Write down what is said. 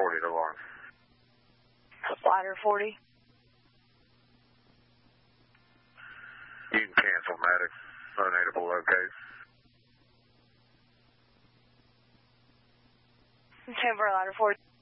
40 to Lawrence. Ladder 40. You can cancel Maddox. Unable locate. Timber, ladder 40.